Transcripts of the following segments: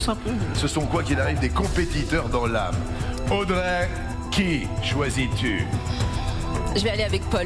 Ce sont quoi qu'il arrive des compétiteurs dans l'âme. Audrey, qui choisis-tu? Je vais aller avec Paul.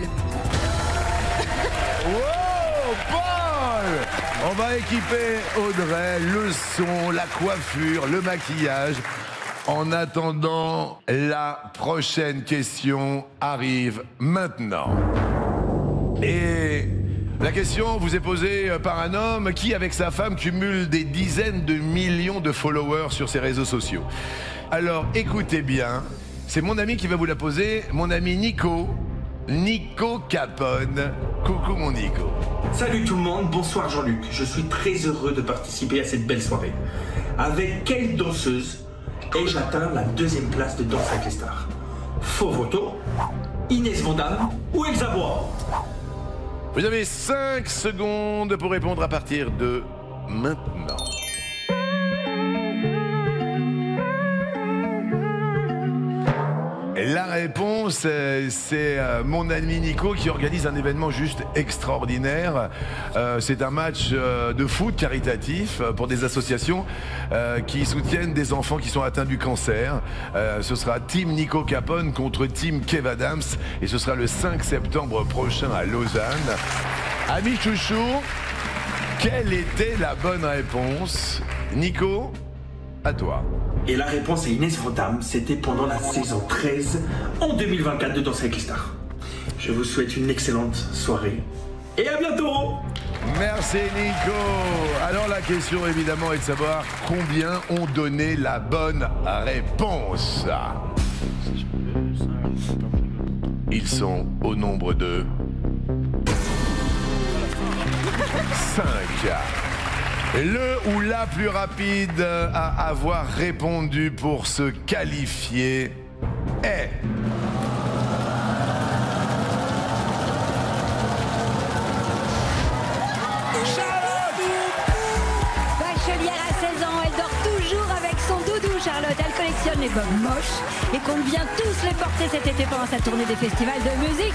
Wow, Paul! On va équiper Audrey, le son, la coiffure, le maquillage. En attendant, la prochaine question arrive maintenant. Et la question vous est posée par un homme qui, avec sa femme, cumule des dizaines de millions de followers sur ses réseaux sociaux. Alors, écoutez bien, c'est mon ami qui va vous la poser, mon ami Nico Capone. Coucou mon Nico. Salut tout le monde, bonsoir Jean-Luc. Je suis très heureux de participer à cette belle soirée. Avec quelle danseuse ai-je atteint la 2e place de Danse avec les stars? Faux voto, Inès Vandame ou Elsa Bois? Vous avez 5 secondes pour répondre à partir de maintenant. La réponse, c'est mon ami Nico qui organise un événement juste extraordinaire. C'est un match de foot caritatif pour des associations qui soutiennent des enfants qui sont atteints du cancer. Ce sera Team Nico Capone contre Team Kev Adams et ce sera le 5 septembre prochain à Lausanne. Ami chouchou, quelle était la bonne réponse? Nico, à toi. Et la réponse est Inès Vandame, c'était pendant la saison 13 en 2024 de Danse avec les stars. Je vous souhaite une excellente soirée et à bientôt. Merci Nico. Alors la question évidemment est de savoir combien ont donné la bonne réponse. Ils sont au nombre de 5. Le ou la plus rapide à avoir répondu pour se qualifier est... Bachelière à 16 ans, elle dort toujours avec son doudou, Charlotte. Elle collectionne les bombes moches et compte bien tous les porter cet été pendant sa tournée des festivals de musique.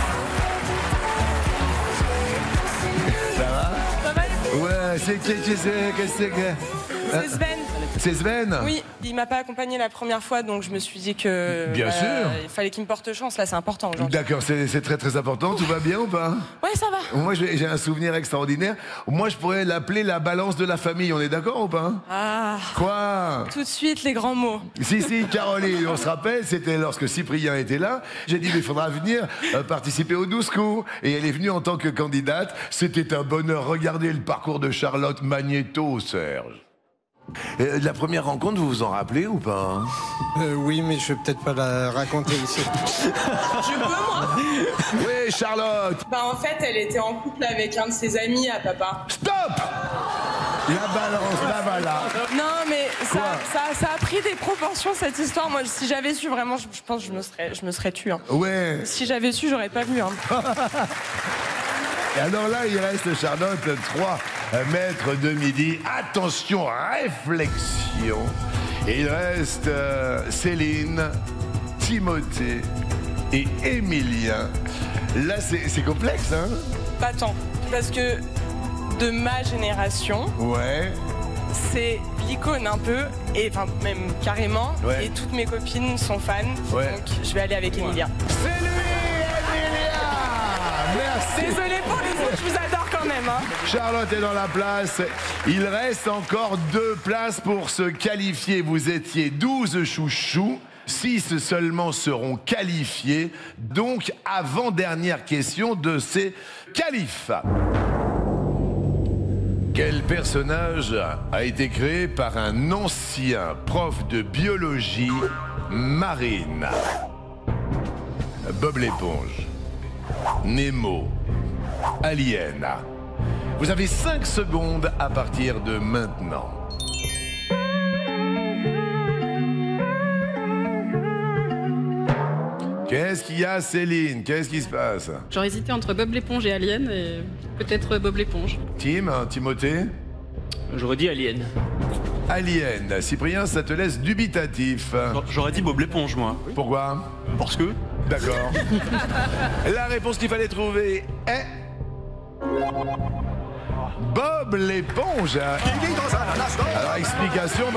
Ça va? Pas mal. Ouais, c'est qui c'est que... C'est Sven. C'est Sven? Oui, il m'a pas accompagné la première fois, donc je me suis dit que Bien sûr. il fallait qu'il me porte chance. Là, c'est important aujourd'hui. D'accord, c'est très très important. Tout va bien ou pas? Ouais, ça va. Moi, j'ai un souvenir extraordinaire. Moi, je pourrais l'appeler la balance de la famille. On est d'accord ou pas? Ah. Quoi? Tout de suite, les grands mots. Si, Caroline, on se rappelle, c'était lorsque Cyprien était là. J'ai dit, mais il faudra venir participer aux 12 coups. Et elle est venue en tant que candidate. C'était un bonheur. Regardez le parcours de Charlotte Magnéto, Serge. La première rencontre, vous vous en rappelez ou pas? Oui, mais je vais peut-être pas la raconter ici. Je peux, moi? Oui, Charlotte. Bah, en fait, elle était en couple avec un de ses amis à papa. Stop! La balance, la voilà. Non, mais ça a pris des proportions, cette histoire. Moi, si j'avais su, vraiment, je pense que je me serais tue. Hein. Ouais. Si j'avais su, j'aurais pas vu. Hein. Et alors là, il reste, Charlotte, 3 mètres de midi. Attention, réflexion. Et il reste Céline, Timothée et Émilien. Là, c'est complexe, hein? Pas tant. Parce que de ma génération, Ouais. c'est l'icône un peu, et enfin même carrément, Ouais. et toutes mes copines sont fans, Ouais. donc je vais aller avec Emilia. C'est lui, Émilien! Merci. Désolée pour les autres, je vous adore quand même. Hein. Charlotte est dans la place. Il reste encore 2 places pour se qualifier. Vous étiez 12 chouchous. 6 seulement seront qualifiés. Donc, avant-dernière question de ces qualifs. Quel personnage a été créé par un ancien prof de biologie marine? Bob l'éponge, Nemo, Alien. Vous avez 5 secondes à partir de maintenant. Qu'est-ce qu'il y a, Céline? Qu'est-ce qui se passe? J'aurais hésité entre Bob l'éponge et Alien, et peut-être Bob l'éponge. Timothée? J'aurais dit Alien. Alien. Cyprien, ça te laisse dubitatif. J'aurais dit Bob l'éponge, moi. Pourquoi? Parce que... D'accord. La réponse qu'il fallait trouver est... Bob l'éponge. Alors, explication.